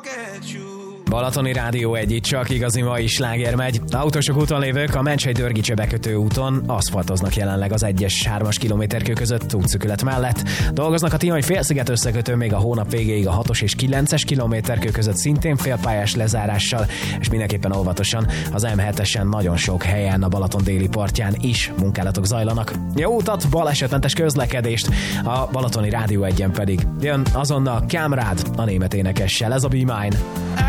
Balatoni Rádió 1, itt csak igazi mai sláger megy. Autósok úton lévők a Mencsei-Dörgicse bekötő úton aszfaltoznak jelenleg az 1-es 3-as kilométerkő között útszűkület mellett. Dolgoznak a Tihanyi-félsziget összekötő még a hónap végéig a 6-os és 9-es kilométerkő között szintén félpályás lezárással, és mindenképpen óvatosan az M7-esen nagyon sok helyen a Balaton déli partján is munkálatok zajlanak. Jó utat, balesetmentes közlekedést, a Balatoni Rádió 1-en pedig jön azonnal Kamrád a német énekessel, ez a Be Mine.